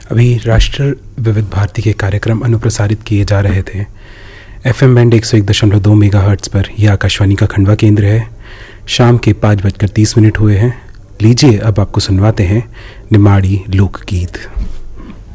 अभी राष्ट्रीय विविध भारती के कार्यक्रम अनुप्रसारित किए जा रहे थे। FM बैंड 101.2 मेगाहर्ट्ज़ पर यह आकाशवाणी का खंडवा केंद्र है। शाम के 5:30 हुए हैं। लीजिए अब आपको सुनवाते हैं निमाड़ी लोकगीत।